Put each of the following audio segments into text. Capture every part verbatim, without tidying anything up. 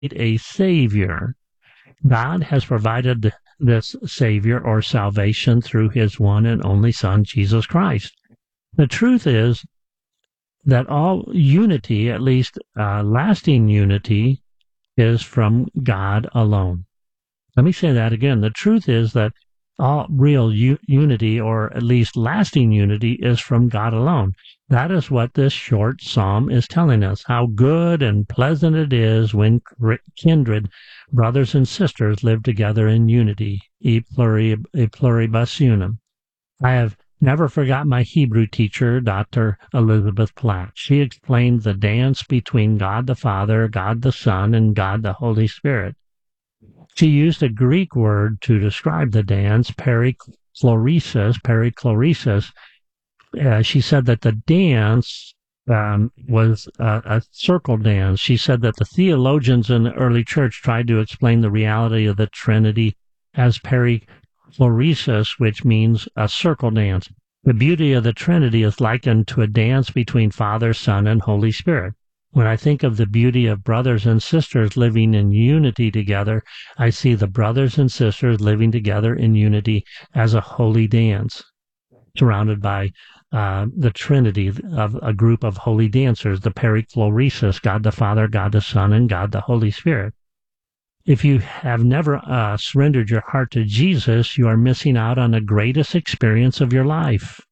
a Savior. God has provided this Savior or salvation through his one and only Son, Jesus Christ. The truth is that all unity, at least uh, lasting unity, is from God alone. Let me say that again. The truth is that all real u- unity, or at least lasting unity, is from God alone. That is what this short psalm is telling us, how good and pleasant it is when kindred brothers and sisters live together in unity, e, pluri, e pluribus unum. I have never forgot my Hebrew teacher, Doctor Elizabeth Platt. She explained the dance between God the Father, God the Son, and God the Holy Spirit. She used a Greek word to describe the dance, perikloresis, perikloresis. Uh, she said that the dance um, was a, a circle dance. She said that the theologians in the early church tried to explain the reality of the Trinity as perikloresis, which means a circle dance. The beauty of the Trinity is likened to a dance between Father, Son, and Holy Spirit. When I think of the beauty of brothers and sisters living in unity together, I see the brothers and sisters living together in unity as a holy dance, surrounded by uh, the Trinity of a group of holy dancers, the perikloresis, God the Father, God the Son, and God the Holy Spirit. If you have never uh, surrendered your heart to Jesus, you are missing out on the greatest experience of your life.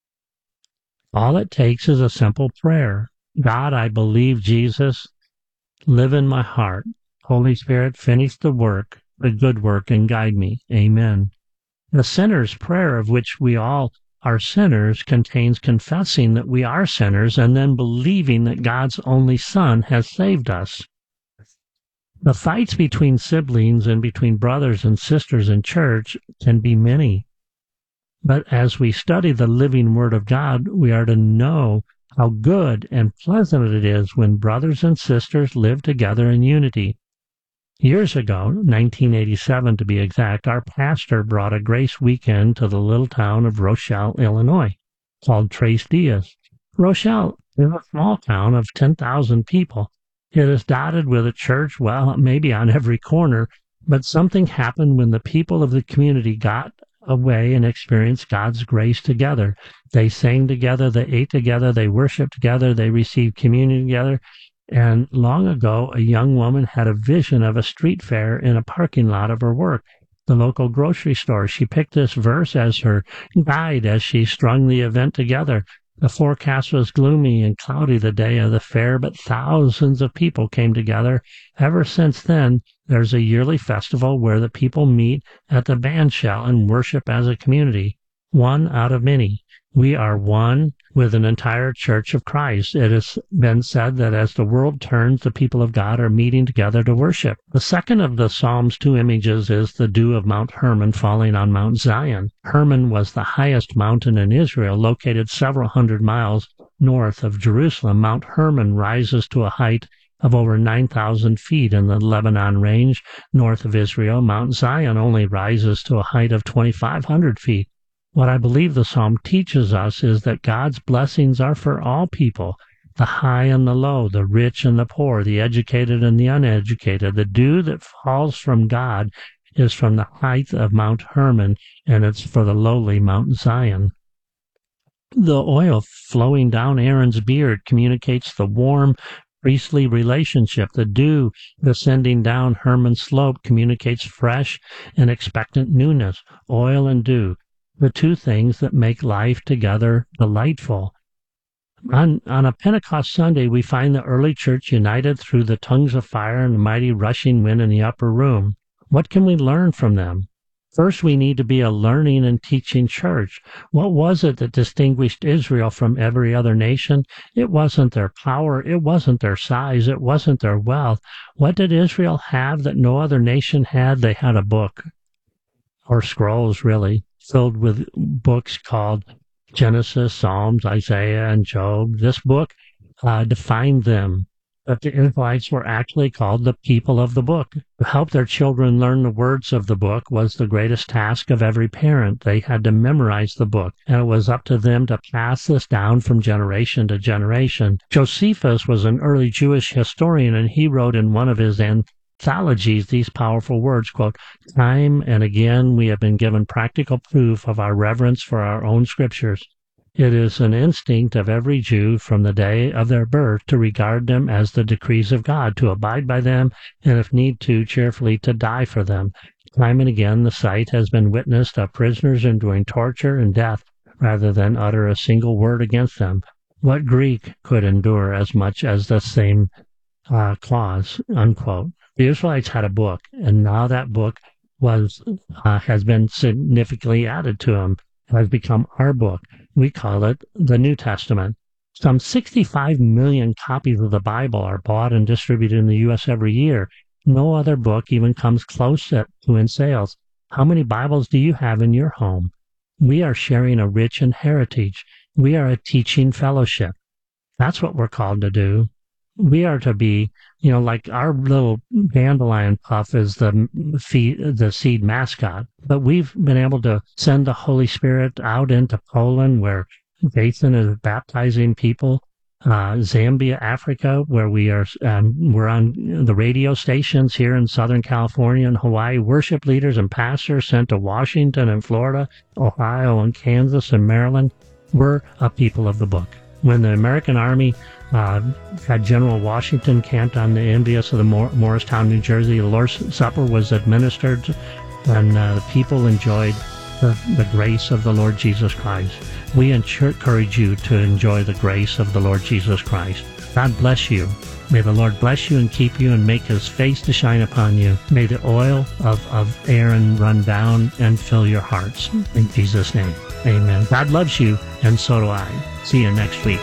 All it takes is a simple prayer. God, I believe Jesus, live in my heart. Holy Spirit, finish the work, the good work, and guide me. Amen. The sinner's prayer, of which we all are sinners, contains confessing that we are sinners and then believing that God's only Son has saved us. The fights between siblings and between brothers and sisters in church can be many. But as we study the living Word of God, we are to know how good and pleasant it is when brothers and sisters live together in unity. Years ago, nineteen eighty-seven to be exact, our pastor brought a grace weekend to the little town of Rochelle, Illinois, called Tres Dias. Rochelle is a small town of ten thousand people. It is dotted with a church, well, maybe on every corner, but something happened when the people of the community got away and experienced God's grace together. They sang together, they ate together, they worshiped together, they received communion together. And long ago, a young woman had a vision of a street fair in a parking lot of her work, the local grocery store. She picked this verse as her guide as she strung the event together. The forecast was gloomy and cloudy the day of the fair, but thousands of people came together. Ever since then, there's a yearly festival where the people meet at the bandshell and worship as a community, one out of many. We are one with an entire Church of Christ. It has been said that as the world turns, the people of God are meeting together to worship. The second of the Psalm's two images is the dew of Mount Hermon falling on Mount Zion. Hermon was the highest mountain in Israel, located several hundred miles north of Jerusalem. Mount Hermon rises to a height of over nine thousand feet in the Lebanon range north of Israel. Mount Zion only rises to a height of twenty-five hundred feet. What I believe the psalm teaches us is that God's blessings are for all people, the high and the low, the rich and the poor, the educated and the uneducated. The dew that falls from God is from the height of Mount Hermon, and it's for the lowly Mount Zion. The oil flowing down Aaron's beard communicates the warm, priestly relationship. The dew descending down Hermon's slope communicates fresh and expectant newness. Oil and dew, the two things that make life together delightful. On, on a Pentecost Sunday, we find the early church united through the tongues of fire and the mighty rushing wind in the upper room. What can we learn from them? First, we need to be a learning and teaching church. What was it that distinguished Israel from every other nation? It wasn't their power. It wasn't their size. It wasn't their wealth. What did Israel have that no other nation had? They had a book, or scrolls, really, filled with books called Genesis, Psalms, Isaiah, and Job. This book uh, defined them. But the Israelites were actually called the people of the book. To help their children learn the words of the book was the greatest task of every parent. They had to memorize the book, and it was up to them to pass this down from generation to generation. Josephus was an early Jewish historian, and he wrote in one of his theologies these powerful words, quote, "Time and again we have been given practical proof of our reverence for our own scriptures. It is an instinct of every Jew from the day of their birth to regard them as the decrees of God, to abide by them, and if need to, cheerfully to die for them. Time and again the sight has been witnessed of prisoners enduring torture and death rather than utter a single word against them. What Greek could endure as much as the same uh, clause," unquote. The Israelites had a book, and now that book was uh, has been significantly added to them, has become our book. We call it the New Testament. Some sixty-five million copies of the Bible are bought and distributed in the U S every year. No other book even comes close to in sales. How many Bibles do you have in your home? We are sharing a rich heritage. We are a teaching fellowship. That's what we're called to do. We are to be, you know, like our little dandelion puff is the feed, the seed mascot. But we've been able to send the Holy Spirit out into Poland, where Jason is baptizing people, uh, Zambia, Africa, where we are, um, we're on the radio stations here in Southern California and Hawaii, worship leaders and pastors sent to Washington and Florida, Ohio and Kansas and Maryland. We're a people of the book. When the American Army uh, had General Washington camped on the envious of the Mor- Morristown, New Jersey, the Lord's Supper was administered, and uh, the people enjoyed the, the grace of the Lord Jesus Christ. We encourage you to enjoy the grace of the Lord Jesus Christ. God bless you. May the Lord bless you and keep you and make his face to shine upon you. May the oil of, of Aaron run down and fill your hearts. In Jesus' name, amen. God loves you, and so do I. See you next week.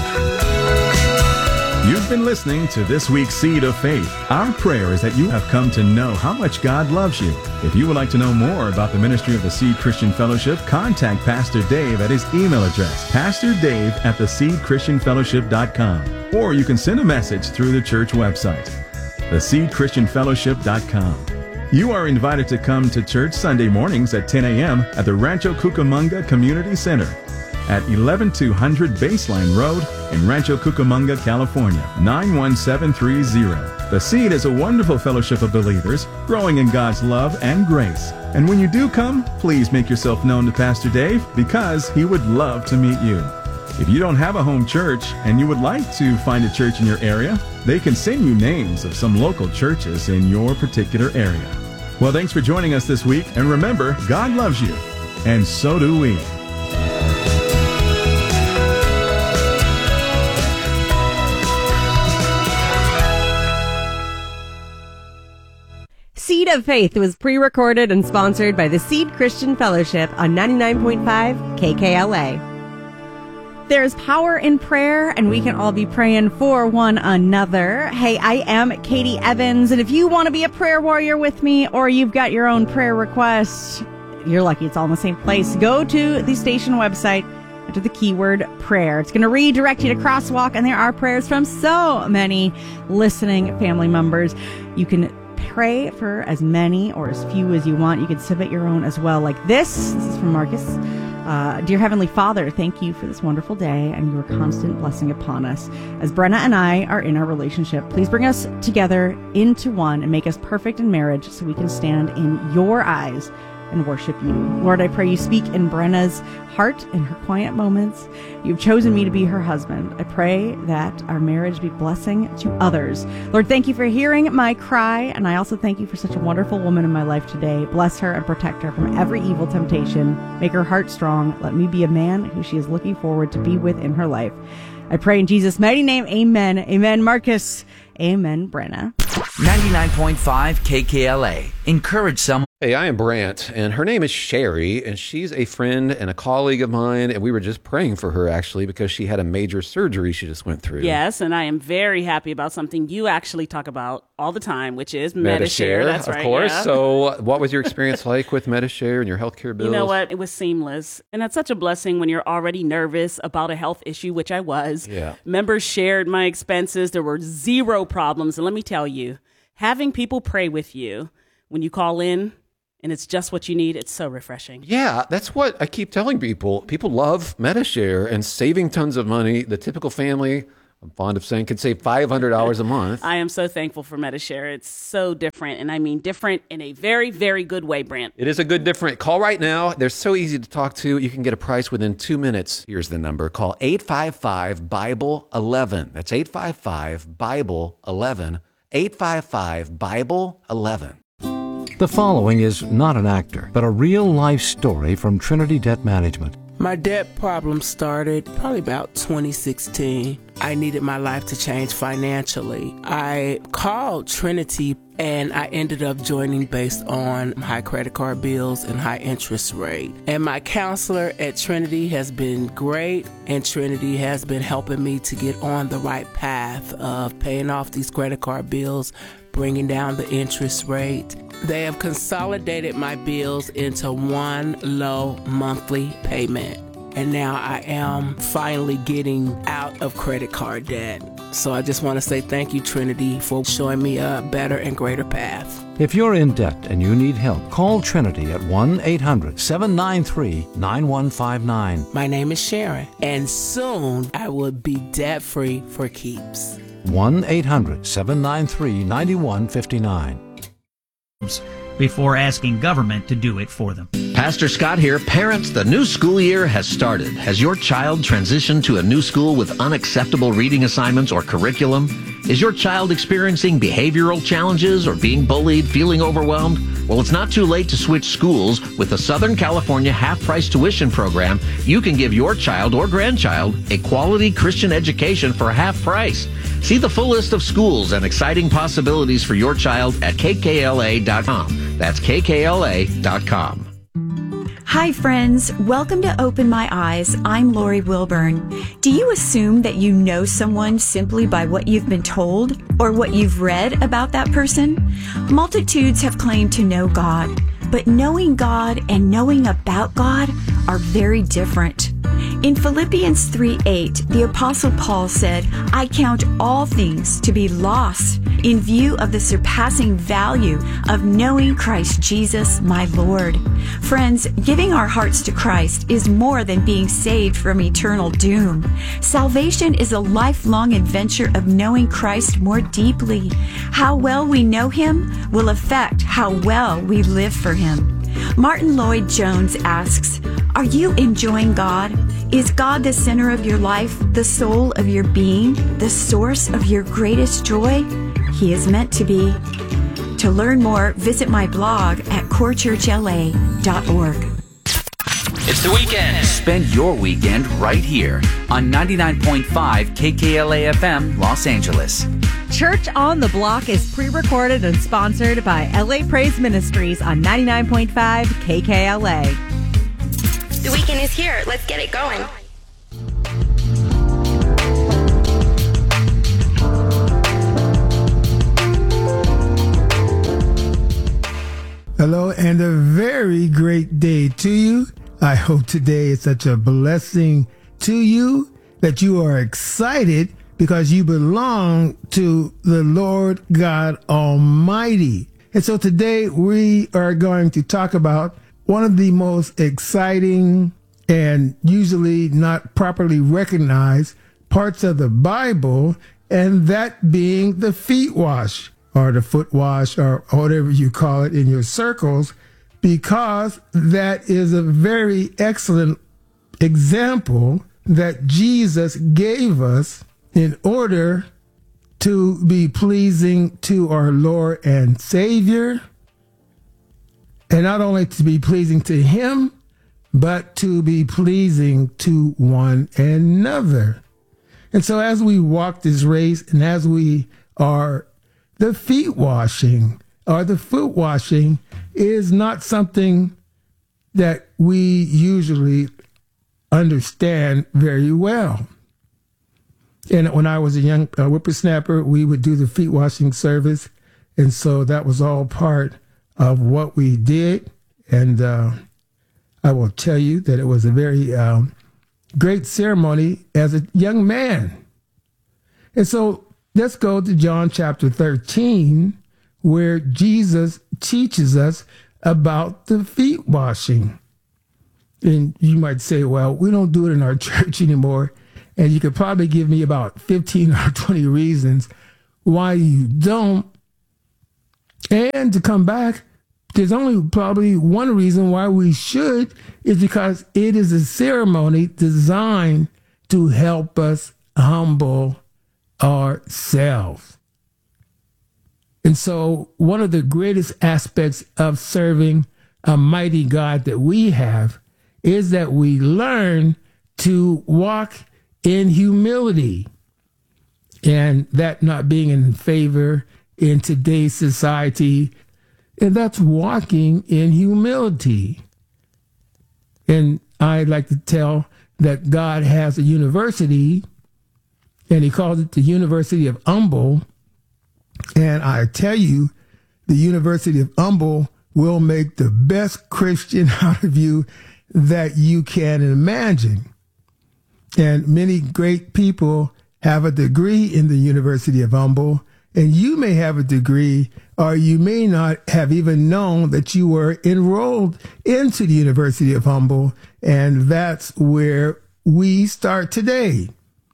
You've been listening to this week's Seed of Faith. Our prayer is that you have come to know how much God loves you. If you would like to know more about the ministry of the Seed Christian Fellowship, contact Pastor Dave at his email address, pastor dave at the seed christian fellowship dot com. Or you can send a message through the church website, the seed christian fellowship dot com. You are invited to come to church Sunday mornings at ten a.m. at the Rancho Cucamonga Community Center at eleven two hundred Baseline Road in Rancho Cucamonga, California, nine one seven three zero. The Seed is a wonderful fellowship of believers growing in God's love and grace. And when you do come, please make yourself known to Pastor Dave, because he would love to meet you. If you don't have a home church and you would like to find a church in your area, they can send you names of some local churches in your particular area. Well, thanks for joining us this week, and remember, God loves you, and so do we. Seed of Faith was pre-recorded and sponsored by the Seed Christian Fellowship on ninety-nine point five K K L A. There's power in prayer, and we can all be praying for one another. Hey, I am Katie Evans, and if you want to be a prayer warrior with me, or you've got your own prayer requests, you're lucky it's all in the same place. Go to the station website, enter the keyword prayer. It's going to redirect you to Crosswalk, and there are prayers from so many listening family members. You can pray for as many or as few as you want. You can submit your own as well, like this. This is from Marcus. Uh, Dear Heavenly Father, thank you for this wonderful day and your constant blessing upon us. As Brenna and I are in our relationship, please bring us together into one and make us perfect in marriage so we can stand in your eyes and worship you. Lord, I pray you speak in Brenna's heart in her quiet moments. You've chosen me to be her husband. I pray that our marriage be blessing to others. Lord, thank you for hearing my cry, and I also thank you for such a wonderful woman in my life today. Bless her and protect her from every evil temptation. Make her heart strong. Let me be a man who she is looking forward to be with in her life. I pray in Jesus' mighty name, amen. Amen, Marcus. Amen, Brenna. ninety-nine point five K K L A. Encourage someone. Hey, I am Brant, and her name is Sherry, and she's a friend and a colleague of mine, and we were just praying for her, actually, because she had a major surgery she just went through. Yes, and I am very happy about something you actually talk about all the time, which is Medi-Share. That's of right, course. yeah. So what was your experience like with Medi-Share and your healthcare bills? You know what? It was seamless, and that's such a blessing when you're already nervous about a health issue, which I was. Yeah. Members shared my expenses. There were zero problems, and let me tell you, having people pray with you when you call in, and it's just what you need, it's so refreshing. Yeah, that's what I keep telling people. People love Medi-Share and saving tons of money. The typical family I'm fond of saying, could save five hundred dollars a month. I am so thankful for Medi-Share. It's so different, and I mean different in a very, very good way, Brent. It is a good different. Call right now. They're so easy to talk to. You can get a price within two minutes. Here's the number. Call eight five five, Bible eleven. That's eight five five, Bible eleven. eight five five, Bible eleven. The following is not an actor, but a real-life story from Trinity Debt Management. My debt problem started probably about twenty sixteen. I needed my life to change financially. I called Trinity and I ended up joining based on high credit card bills and high interest rate. And my counselor at Trinity has been great, and Trinity has been helping me to get on the right path of paying off these credit card bills, bringing down the interest rate. They have consolidated my bills into one low monthly payment. And now I am finally getting out of credit card debt. So I just want to say thank you, Trinity, for showing me a better and greater path. If you're in debt and you need help, call Trinity at one eight hundred, seven nine three, nine one five nine. My name is Sharon, and soon I will be debt-free for keeps. one eight hundred, seven nine three, nine one five nine. Before asking government to do it for them. Pastor Scott here. Parents, the new school year has started. Has your child transitioned to a new school with unacceptable reading assignments or curriculum? Is your child experiencing behavioral challenges or being bullied, feeling overwhelmed? Well, it's not too late to switch schools. With the Southern California half-price tuition program, you can give your child or grandchild a quality Christian education for half price. See the full list of schools and exciting possibilities for your child at K K L A dot com. That's K K L A dot com. Hi, friends. Welcome to Open My Eyes. I'm Lori Wilburn. Do you assume that you know someone simply by what you've been told or what you've read about that person? Multitudes have claimed to know God, but knowing God and knowing about God are very different. In Philippians three eight, the Apostle Paul said, I count all things to be lost in view of the surpassing value of knowing Christ Jesus, my Lord. Friends, giving our hearts to Christ is more than being saved from eternal doom. Salvation is a lifelong adventure of knowing Christ more deeply. How well we know Him will affect how well we live for Him. Martin Lloyd-Jones asks, are you enjoying God? Is God the center of your life, the soul of your being, the source of your greatest joy? He is meant to be. To learn more, visit my blog at core church L A dot org. It's the weekend. Spend your weekend right here on ninety-nine point five K K L A F M, Los Angeles. Church on the Block is pre-recorded and sponsored by L A Praise Ministries on ninety-nine point five K K L A. The weekend is here. Let's get it going. Hello, and a very great day to you. I hope today is such a blessing to you that you are excited because you belong to the Lord God Almighty. And so today we are going to talk about one of the most exciting and usually not properly recognized parts of the Bible, and that being the feet wash or the foot wash or whatever you call it in your circles, because that is a very excellent example that Jesus gave us in order to be pleasing to our Lord and Savior, and not only to be pleasing to Him, but to be pleasing to one another. And so as we walk this race and as we are, the feet washing or the foot washing is not something that we usually understand very well. And when I was a young uh, whippersnapper, we would do the feet washing service. And so that was all part of what we did. And uh, I will tell you that it was a very um, great ceremony as a young man. And so let's go to John chapter thirteen, where Jesus teaches us about the feet washing. And you might say, well, we don't do it in our church anymore. and you could probably give me about fifteen or twenty reasons why you don't. And to come back, there's only probably one reason why we should, is because it is a ceremony designed to help us humble ourselves. And so one of the greatest aspects of serving a mighty God that we have is that we learn to walk in humility, and that not being in favor in today's society, and that's walking in humility. And I like to tell that God has a university, and he calls it the University of Humble. And I tell you, the University of Humble will make the best Christian out of you that you can imagine. And many great people have a degree in the University of Humble, and you may have a degree, or you may not have even known that you were enrolled into the University of Humble, and that's where we start today,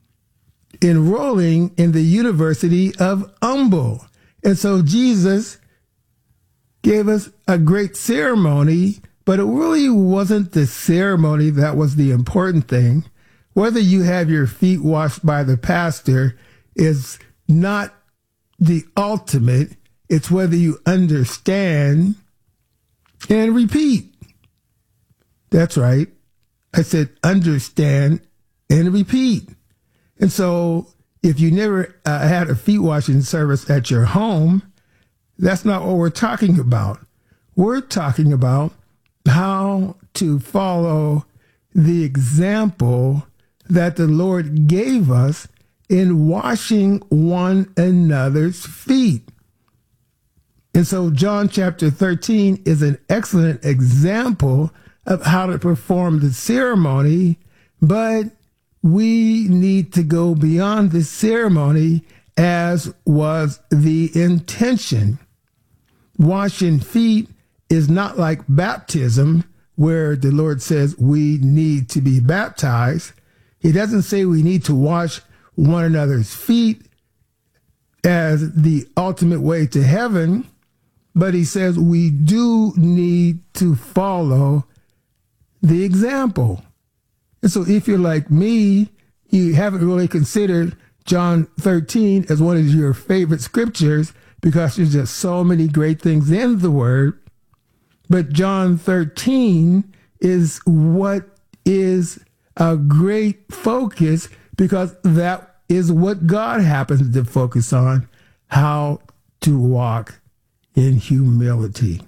enrolling in the University of Humble. And so Jesus gave us a great ceremony, but it really wasn't the ceremony that was the important thing. Whether you have your feet washed by the pastor is not the ultimate. It's whether you understand and repeat. That's right. I said understand and repeat. And so if you never uh, had a feet washing service at your home, that's not what we're talking about. We're talking about how to follow the example that the Lord gave us in washing one another's feet. And so John chapter thirteen is an excellent example of how to perform the ceremony, but we need to go beyond the ceremony, as was the intention. Washing feet is not like baptism, where the Lord says we need to be baptized. He doesn't say we need to wash one another's feet as the ultimate way to heaven, but he says we do need to follow the example. And so if you're like me, you haven't really considered John thirteen as one of your favorite scriptures, because there's just so many great things in the word. But John thirteen is what is a great focus, because that is what God happens to focus on, how to walk in humility.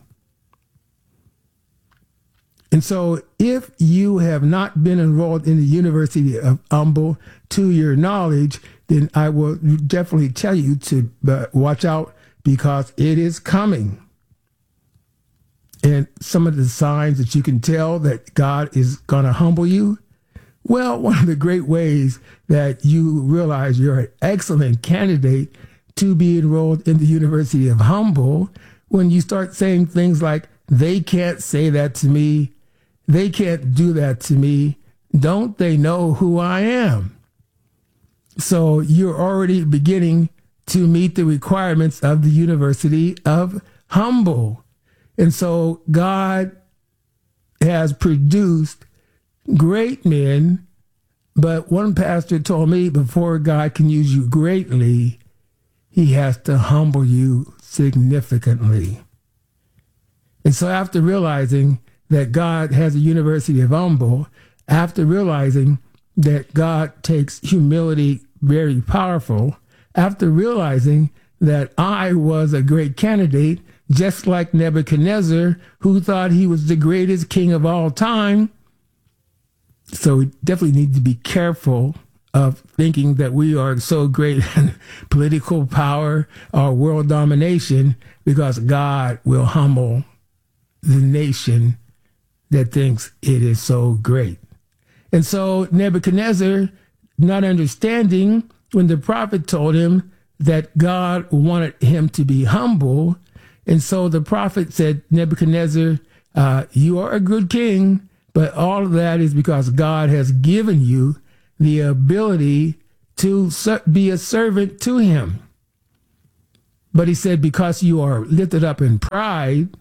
And so if you have not been enrolled in the University of Humble to your knowledge, then I will definitely tell you to uh, watch out, because it is coming. And some of the signs that you can tell that God is going to humble you, well, one of the great ways that you realize you're an excellent candidate to be enrolled in the University of Humble, when you start saying things like, they can't say that to me, they can't do that to me, don't they know who I am? So you're already beginning to meet the requirements of the University of Humble. And so God has produced great men, but one pastor told me, before God can use you greatly, he has to humble you significantly. And so after realizing that God has a University of Humble, after realizing that God takes humility very powerful, after realizing that I was a great candidate, just like Nebuchadnezzar, who thought he was the greatest king of all time. So we definitely need to be careful of thinking that we are so great in political power or world domination, because God will humble the nation that thinks it is so great. And so Nebuchadnezzar, not understanding when the prophet told him that God wanted him to be humble, and so the prophet said, Nebuchadnezzar, uh, you are a good king, but all of that is because God has given you the ability to be a servant to him. But he said, because you are lifted up in pride,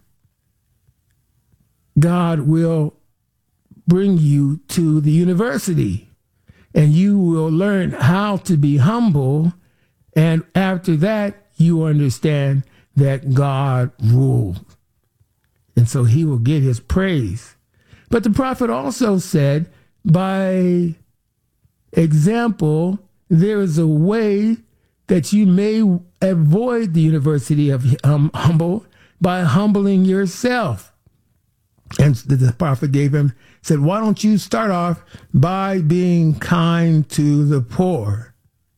God will bring you to the university and you will learn how to be humble. And after that, you understand that God rules. And so he will get his praise. But the prophet also said, by example, there is a way that you may avoid the university of um, humble by humbling yourself. And the prophet gave him, said, why don't you start off by being kind to the poor?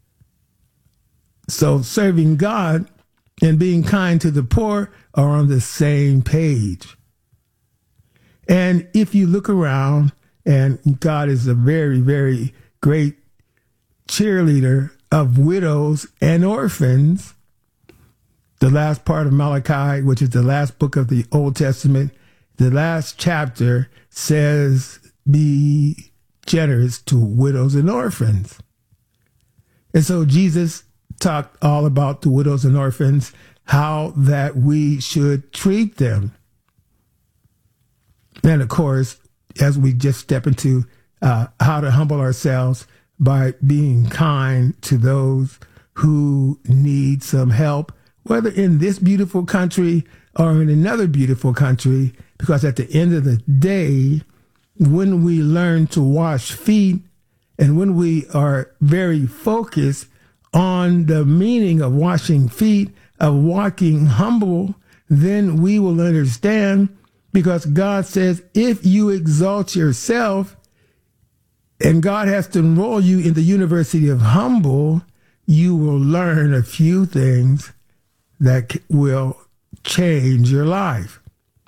So serving God and being kind to the poor are on the same page. And if you look around, and God is a very, very great cheerleader of widows and orphans, the last part of Malachi, which is the last book of the Old Testament, the last chapter says, be generous to widows and orphans. And so Jesus talked all about the widows and orphans, how that we should treat them. And of course, as we just step into uh, how to humble ourselves by being kind to those who need some help, whether in this beautiful country or in another beautiful country, because at the end of the day, when we learn to wash feet and when we are very focused on the meaning of washing feet, of walking humble, then we will understand, because God says, if you exalt yourself and God has to enroll you in the University of Humble, you will learn a few things that will change your life.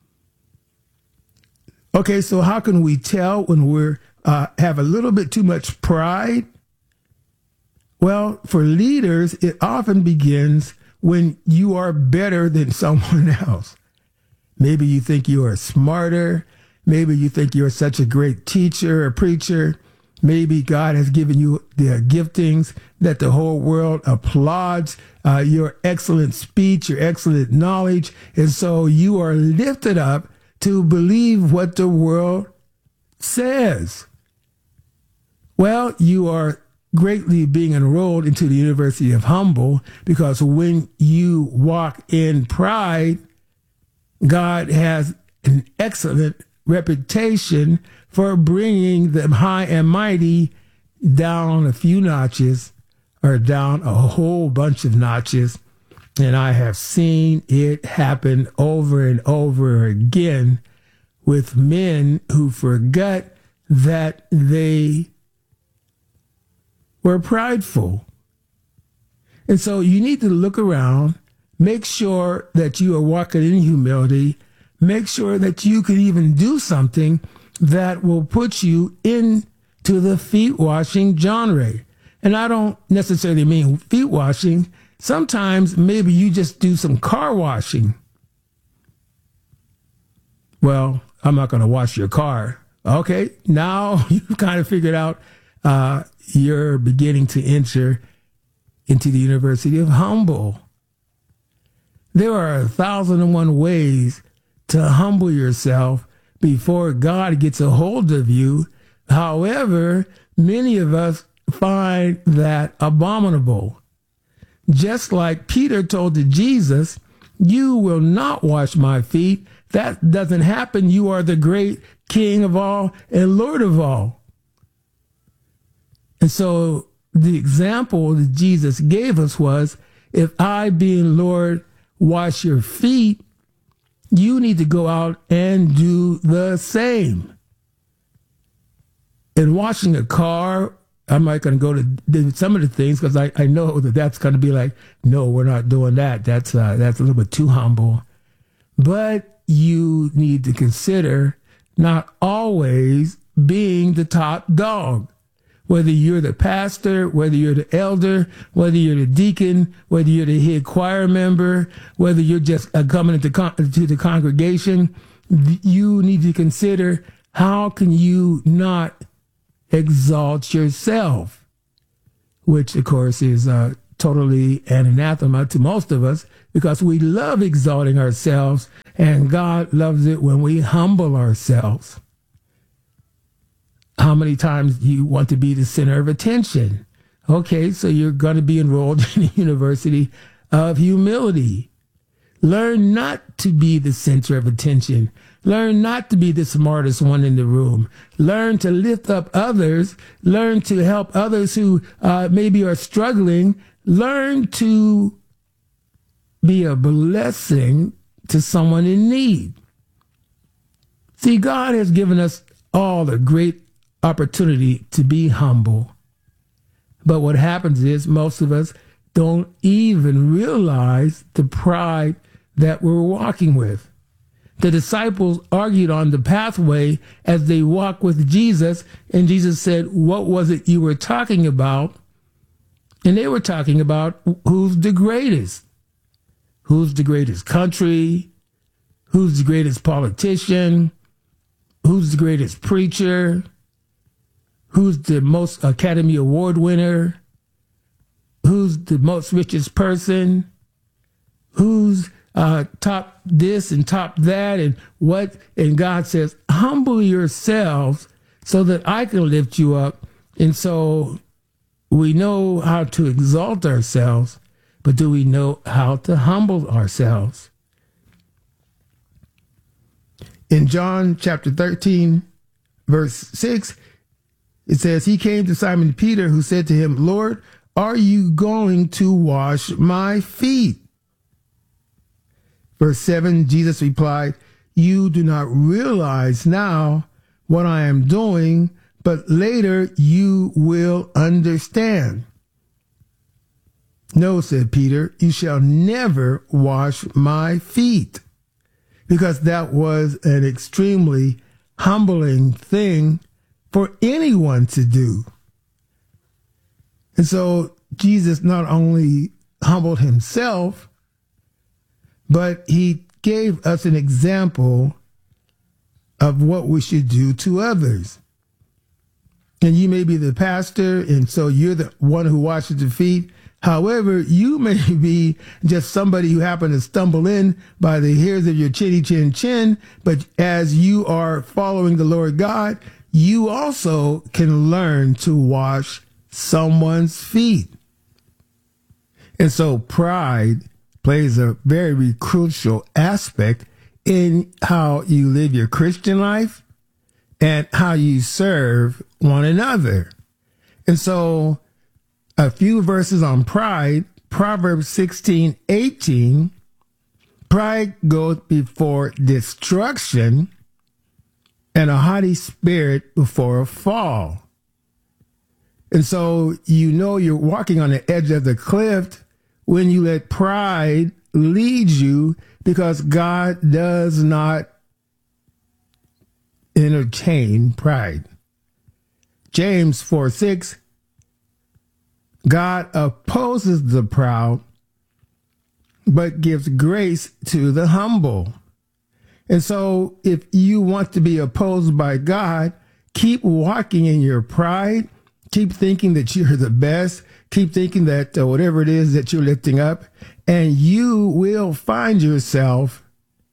Okay, so how can we tell when we're uh, have a little bit too much pride? Well, for leaders, it often begins when you are better than someone else. Maybe you think you are smarter. Maybe you think you're such a great teacher or preacher. Maybe God has given you the giftings that the whole world applauds, uh, your excellent speech, your excellent knowledge. And so you are lifted up to believe what the world says. Well, you are greatly being enrolled into the University of Humble, because when you walk in pride, God has an excellent reputation for bringing the high and mighty down a few notches or down a whole bunch of notches. And I have seen it happen over and over again with men who forgot that they were prideful. And so you need to look around, make sure that you are walking in humility, make sure that you can even do something that will put you into the feet washing genre. And I don't necessarily mean feet washing. Sometimes maybe you just do some car washing. Well, I'm not going to wash your car. Okay, now you've kind of figured out uh, you're beginning to enter into the University of Humble. There are a thousand and one ways to humble yourself before God gets a hold of you. However, many of us find that abominable. Just like Peter told to Jesus, you will not wash my feet. That doesn't happen. You are the great King of all and Lord of all. And so the example that Jesus gave us was, if I, being Lord, wash your feet, you need to go out and do the same. In washing a car, I'm not going to go to some of the things because I, I know that that's going to be like, no, we're not doing that. That's uh, that's a little bit too humble. But you need to consider not always being the top dog. Whether you're the pastor, whether you're the elder, whether you're the deacon, whether you're the head choir member, whether you're just uh, coming into con- to the congregation, you need to consider, how can you not exalt yourself, which, of course, is uh, totally an anathema to most of us because we love exalting ourselves, and God loves it when we humble ourselves. How many times do you want to be the center of attention? Okay, so you're going to be enrolled in a university of humility. Learn not to be the center of attention. Learn not to be the smartest one in the room. Learn to lift up others. Learn to help others who uh, maybe are struggling. Learn to be a blessing to someone in need. See, God has given us all a great opportunity to be humble. But what happens is most of us don't even realize the pride that we're walking with. The disciples argued on the pathway as they walked with Jesus, and Jesus said, "What was it you were talking about?" And they were talking about who's the greatest. Who's the greatest country? Who's the greatest politician? Who's the greatest preacher? Who's the most Academy Award winner? Who's the most richest person? Who's uh, top this and top that and what? And God says, humble yourselves so that I can lift you up. And so we know how to exalt ourselves, but do we know how to humble ourselves? In John chapter thirteen, verse six, it says, he came to Simon Peter, who said to him, "Lord, are you going to wash my feet?" Verse seven, Jesus replied, "You do not realize now what I am doing, but later you will understand." "No," said Peter, "you shall never wash my feet," because that was an extremely humbling thing for anyone to do. And so Jesus not only humbled himself, but he gave us an example of what we should do to others. And you may be the pastor, and so you're the one who washes the feet. However, you may be just somebody who happened to stumble in by the hairs of your chinny chin chin, but as you are following the Lord God, you also can learn to wash someone's feet. And so pride plays a very crucial aspect in how you live your Christian life and how you serve one another. And so a few verses on pride, Proverbs sixteen eighteen, pride goes before destruction, and a haughty spirit before a fall. And so you know you're walking on the edge of the cliff when you let pride lead you, because God does not entertain pride. James four six, God opposes the proud, but gives grace to the humble. And so if you want to be opposed by God, keep walking in your pride. Keep thinking that you're the best. Keep thinking that uh, whatever it is that you're lifting up, and you will find yourself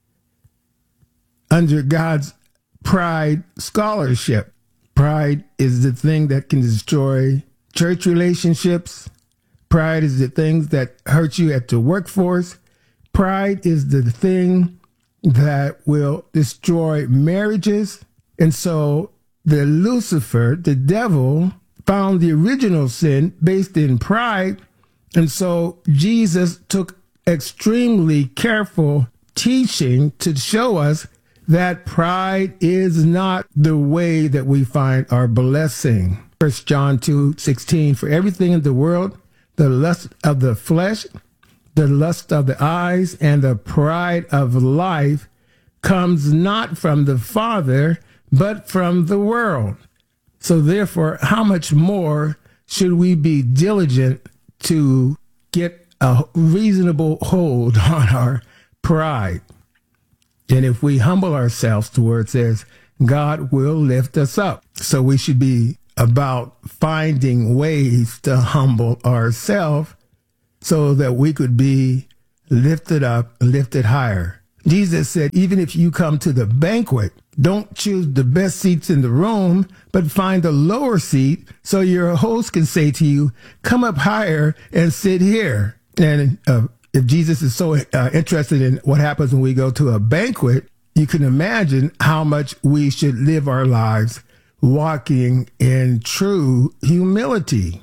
under God's pride scholarship. Pride is the thing that can destroy church relationships. Pride is the things that hurt you at the workforce. Pride is the thing that will destroy marriages. And so the Lucifer, the devil, found the original sin based in pride. And so Jesus took extremely careful teaching to show us that pride is not the way that we find our blessing. First John two sixteen, for everything in the world, the lust of the flesh, the lust of the eyes, and the pride of life comes not from the Father, but from the world. So therefore, how much more should we be diligent to get a reasonable hold on our pride? And if we humble ourselves to where it says, God will lift us up. So we should be about finding ways to humble ourselves so that we could be lifted up, lifted higher. Jesus said, even if you come to the banquet, don't choose the best seats in the room, but find a lower seat so your host can say to you, come up higher and sit here. And uh, if Jesus is so uh, interested in what happens when we go to a banquet, you can imagine how much we should live our lives walking in true humility.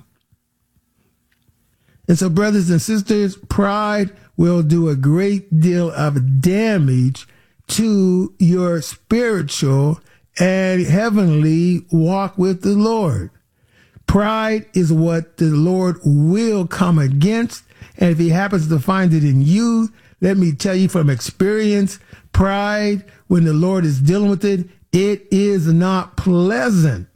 And so, brothers and sisters, pride will do a great deal of damage to your spiritual and heavenly walk with the Lord. Pride is what the Lord will come against. And if he happens to find it in you, let me tell you from experience, pride, when the Lord is dealing with it, it is not pleasant.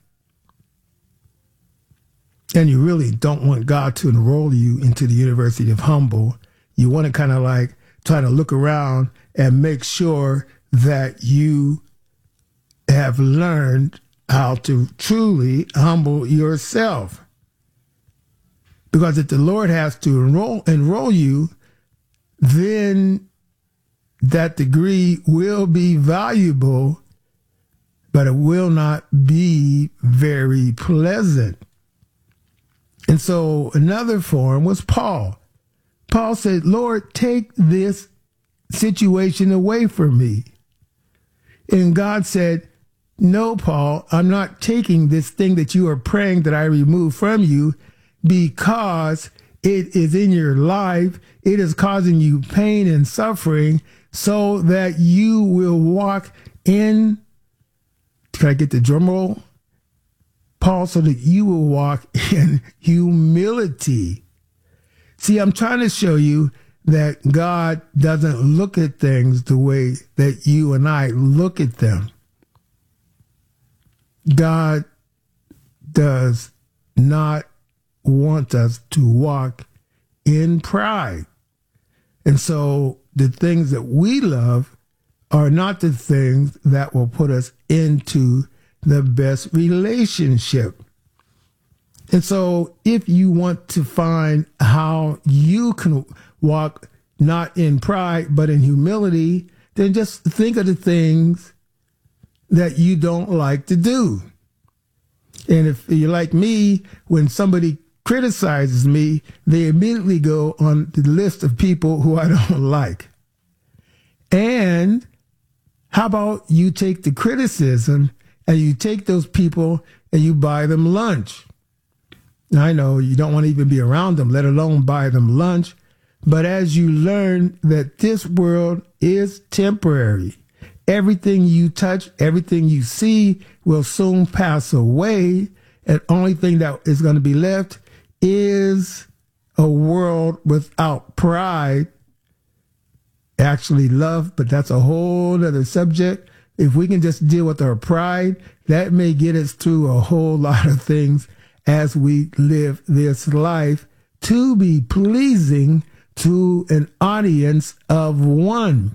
And you really don't want God to enroll you into the University of Humble. You want to kind of like try to look around and make sure that you have learned how to truly humble yourself. Because if the Lord has to enroll, enroll you, then that degree will be valuable, but it will not be very pleasant. And so another form was Paul. Paul said, Lord, take this situation away from me. And God said, no, Paul, I'm not taking this thing that you are praying that I remove from you because it is in your life. It is causing you pain and suffering so that you will walk in, can I get the drum roll? Paul, so that you will walk in humility. See, I'm trying to show you that God doesn't look at things the way that you and I look at them. God does not want us to walk in pride. And so the things that we love are not the things that will put us into the best relationship. And so if you want to find how you can walk not in pride, but in humility, then just think of the things that you don't like to do. And if you're like me, when somebody criticizes me, they immediately go on the list of people who I don't like. And how about you take the criticism and you take those people and you buy them lunch? Now, I know you don't want to even be around them, let alone buy them lunch. But as you learn that this world is temporary, everything you touch, everything you see will soon pass away. And the only thing that is going to be left is a world without pride. Actually love, but that's a whole other subject. If we can just deal with our pride, that may get us through a whole lot of things as we live this life to be pleasing to an audience of one.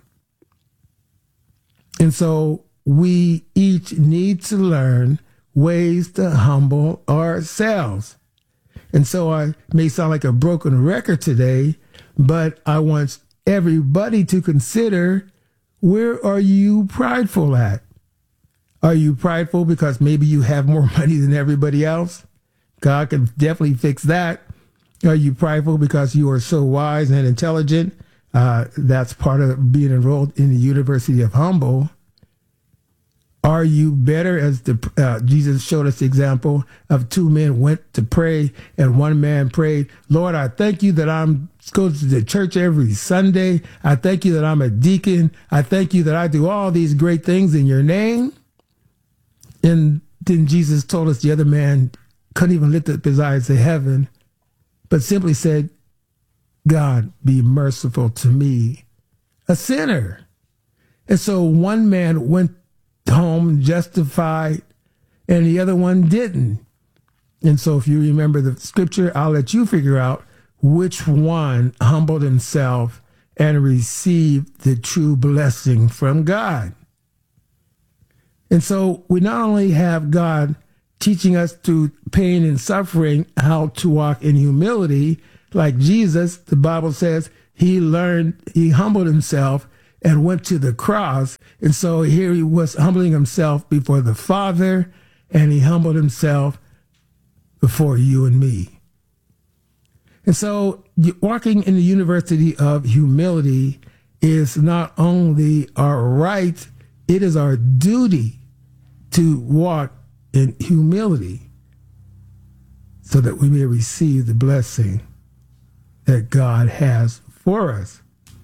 And so we each need to learn ways to humble ourselves. And so I may sound like a broken record today, but I want everybody to consider, where are you prideful at? Are you prideful because maybe you have more money than everybody else? God can definitely fix that. Are you prideful because you are so wise and intelligent? Uh, that's part of being enrolled in the University of Humble. Are you better, as the uh, Jesus showed us the example of two men went to pray and one man prayed, Lord, I thank you that I'm go to the church every Sunday. I thank you that I'm a deacon. I thank you that I do all these great things in your name. And then Jesus told us the other man couldn't even lift up his eyes to heaven, but simply said, God, be merciful to me, a sinner. And so one man went home justified and the other one didn't. And so if you remember the scripture, I'll let you figure out which one humbled himself and received the true blessing from God. And so we not only have God teaching us through pain and suffering how to walk in humility. Like Jesus, the Bible says he learned, he humbled himself and went to the cross. And so here he was humbling himself before the Father, and he humbled himself before you and me. And so walking in the university of humility is not only our right, it is our duty to walk in humility so that we may receive the blessing that God has for us.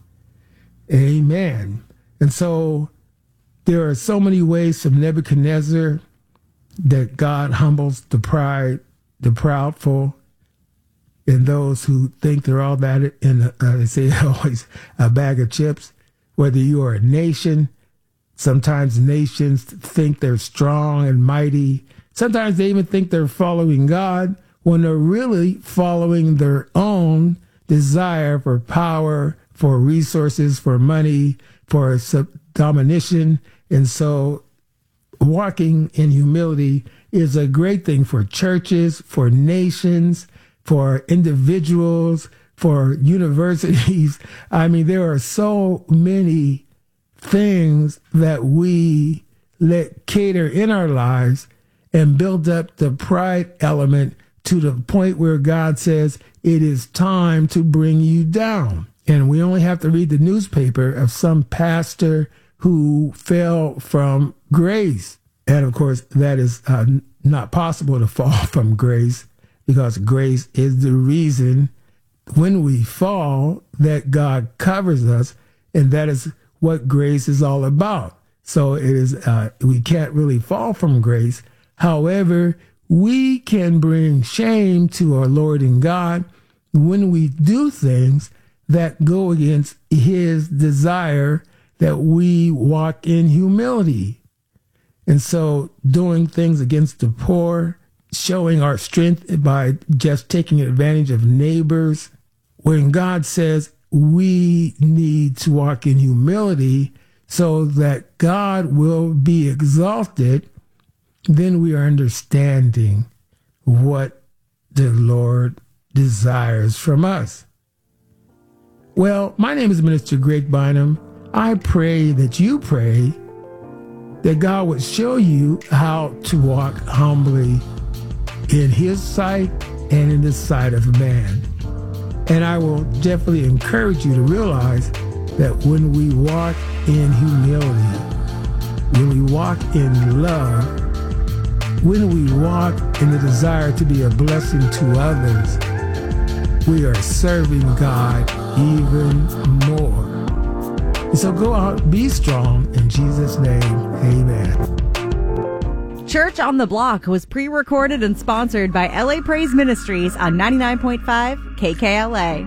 Amen. And so there are so many ways from Nebuchadnezzar that God humbles the pride, the proudful, and those who think they're all that, in uh, they say always, a bag of chips. Whether you are a nation, sometimes nations think they're strong and mighty. Sometimes they even think they're following God when they're really following their own desire for power, for resources, for money, for sub- domination. And so walking in humility is a great thing for churches, for nations, for individuals, for universities. I mean, there are so many things that we let cater in our lives and build up the pride element to the point where God says it is time to bring you down. And we only have to read the newspaper of some pastor who fell from grace. And of course, that is uh, not possible to fall from grace, because grace is the reason when we fall that God covers us. And that is what grace is all about. So it is, uh, we can't really fall from grace. However, we can bring shame to our Lord and God when we do things that go against his desire that we walk in humility. And so doing things against the poor, showing our strength by just taking advantage of neighbors. When God says we need to walk in humility so that God will be exalted, then we are understanding what the Lord desires from us. Well, my name is Minister Greg Bynum. I pray that you pray that God would show you how to walk humbly in his sight and in the sight of man. And I will definitely encourage you to realize that when we walk in humility, when we walk in love, when we walk in the desire to be a blessing to others, we are serving God even more. And so go out, be strong in Jesus' name. Amen. Church on the Block was pre-recorded and sponsored by L A Praise Ministries on ninety-nine point five K K L A.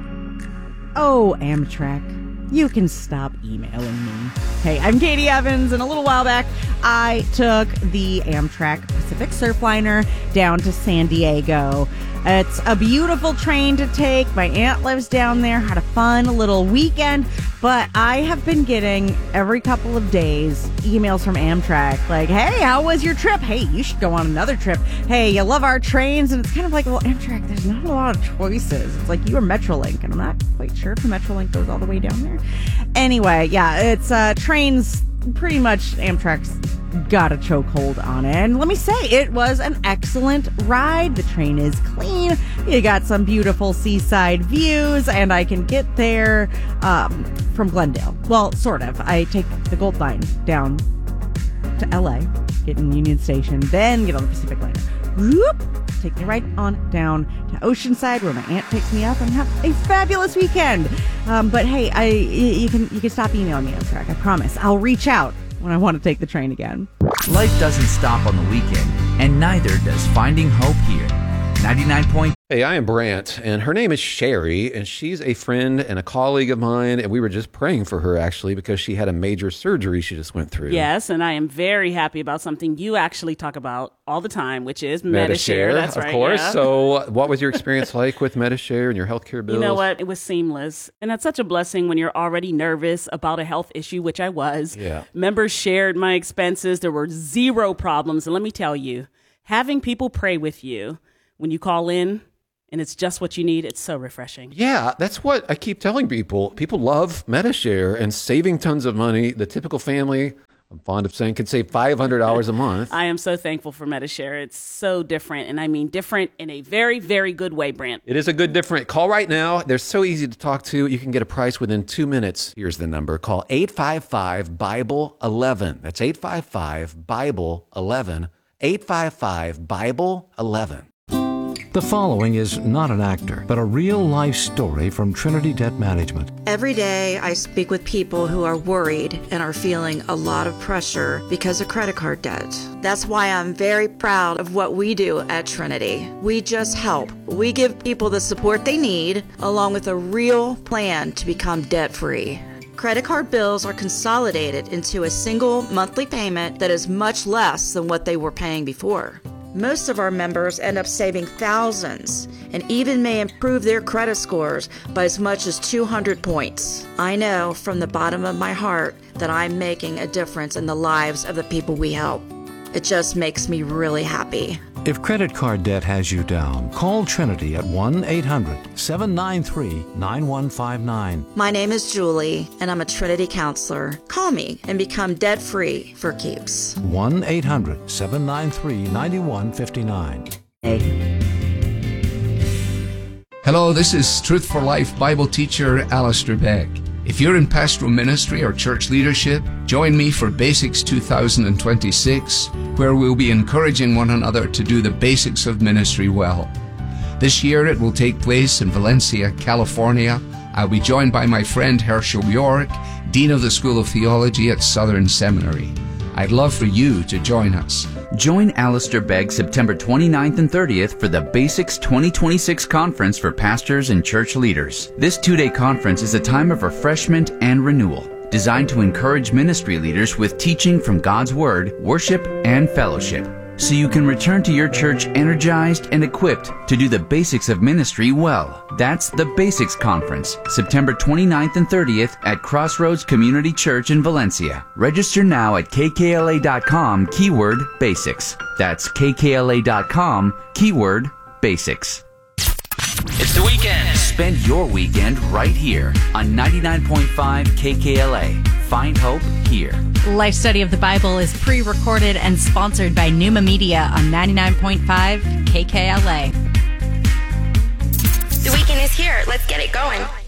Oh, Amtrak, you can stop emailing me. Hey, I'm Katie Evans, and a little while back, I took the Amtrak Pacific Surfliner down to San Diego. It's a beautiful train to take. My aunt lives down there. Had a fun little weekend. But I have been getting every couple of days emails from Amtrak like, hey, how was your trip? Hey, you should go on another trip. Hey, you love our trains? And it's kind of like, well, Amtrak, there's not a lot of choices. It's like you are Metrolink, and I'm not quite sure if Metrolink goes all the way down there. Anyway, yeah, it's uh, trains, pretty much Amtrak's got a chokehold on it. And let me say, it was an excellent ride. The train is clean. You got some beautiful seaside views, and I can get there um, from Glendale. Well, sort of. I take the Gold Line down to L A, get in Union Station, then get on the Pacific Line. Whoop! Take me right on down to Oceanside, where my aunt picks me up, and have a fabulous weekend. Um, but hey, I you can you can stop emailing me, Amtrak. I promise. I'll reach out when I want to take the train again. Life doesn't stop on the weekend, and neither does finding hope here. ninety-nine point Hey, I am Brant, and her name is Sherry, and she's a friend and a colleague of mine, and we were just praying for her, actually, because she had a major surgery she just went through. Yes, and I am very happy about something you actually talk about all the time, which is Medi-Share. Medi-Share, That's of right, course. yeah. So what was your experience like with Medi-Share and your healthcare bills? You know what? It was seamless. And that's such a blessing when you're already nervous about a health issue, which I was. Yeah. Members shared my expenses. There were zero problems. And let me tell you, Having people pray with you when you call in and it's just what you need, it's so refreshing. Yeah, that's what I keep telling people. People love Medi-Share and saving tons of money. The typical family, I'm fond of saying, can save five hundred dollars a month. I am so thankful for Medi-Share. It's so different, and I mean different in a very, very good way, Brent. It is a good different. Call right now. They're so easy to talk to. You can get a price within two minutes. Here's the number. Call eight five five, Bible eleven. That's eight five five, Bible eleven. eight five five, Bible eleven. The following is not an actor, but a real-life story from Trinity Debt Management. Every day I speak with people who are worried and are feeling a lot of pressure because of credit card debt. That's why I'm very proud of what we do at Trinity. We just help. We give people the support they need, along with a real plan to become debt-free. Credit card bills are consolidated into a single monthly payment that is much less than what they were paying before. Most of our members end up saving thousands and even may improve their credit scores by as much as two hundred points. I know from the bottom of my heart that I'm making a difference in the lives of the people we help. It just makes me really happy. If credit card debt has you down, call Trinity at one eight hundred, seven nine three, nine one five nine. My name is Julie, and I'm a Trinity counselor. Call me and become debt-free for keeps. one eight hundred, seven nine three, nine one five nine. Hello, this is Truth for Life Bible teacher Alistair Begg. If you're in pastoral ministry or church leadership, join me for Basics two thousand twenty-six, where we'll be encouraging one another to do the basics of ministry well. This year it will take place in Valencia, California. I'll be joined by my friend Herschel York, Dean of the School of Theology at Southern Seminary. I'd love for you to join us. Join Alistair Begg September twenty-ninth and thirtieth for the Basics twenty twenty-six Conference for Pastors and Church Leaders. This two-day conference is a time of refreshment and renewal, designed to encourage ministry leaders with teaching from God's Word, worship, and fellowship, so you can return to your church energized and equipped to do the basics of ministry well. That's the Basics Conference, September twenty-ninth and thirtieth at Crossroads Community Church in Valencia. Register now at k k l a dot com, keyword basics. That's k k l a dot com, keyword basics. It's the weekend. Spend your weekend right here on ninety-nine point five K K L A. Find hope here. Life Study of the Bible is pre-recorded and sponsored by Pneuma Media on ninety-nine point five K K L A. The weekend is here. Let's get it going.